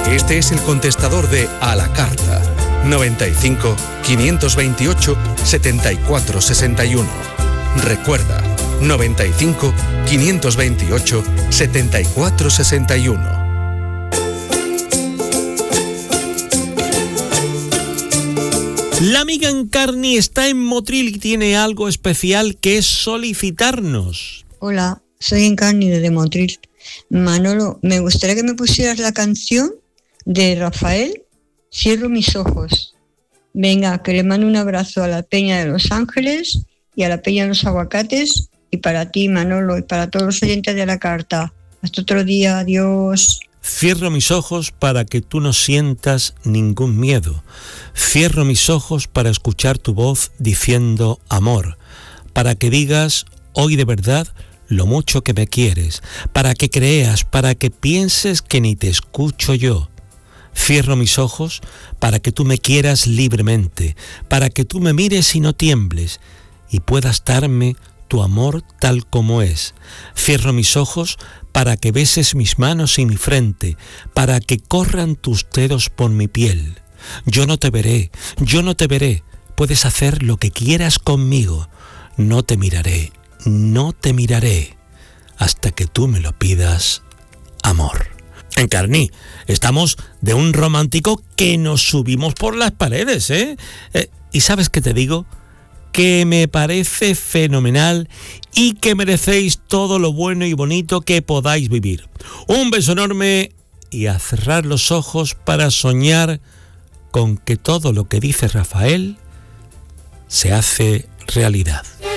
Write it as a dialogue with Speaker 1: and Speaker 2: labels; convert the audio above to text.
Speaker 1: Este es el contestador de A la Carta. 95 528 74 61. Recuerda, 95 528 74 61.
Speaker 2: La amiga Encarni está en Motril y tiene algo especial que es solicitarnos.
Speaker 3: Hola, soy Encarni de Motril. Manolo, me gustaría que me pusieras la canción de Rafael, Cierro mis ojos. Venga, que le mando un abrazo a la Peña de Los Ángeles y a la Peña de los Aguacates, y para ti, Manolo, y para todos los oyentes de La Carta. Hasta otro día, adiós.
Speaker 2: Cierro mis ojos para que tú no sientas ningún miedo. Cierro mis ojos para escuchar tu voz diciendo amor, para que digas hoy de verdad lo mucho que me quieres, para que creas, para que pienses que ni te escucho yo. Cierro mis ojos para que tú me quieras libremente, para que tú me mires y no tiembles, y puedas darme tu amor tal como es. Cierro mis ojos para que beses mis manos y mi frente, para que corran tus dedos por mi piel. Yo no te veré, puedes hacer lo que quieras conmigo. No te miraré, hasta que tú me lo pidas, amor. Encarni, estamos de un romántico que nos subimos por las paredes, ¿eh? ¿Y sabes qué te digo? Que me parece fenomenal y que merecéis todo lo bueno y bonito que podáis vivir. Un beso enorme y a cerrar los ojos para soñar con que todo lo que dice Rafael se hace realidad.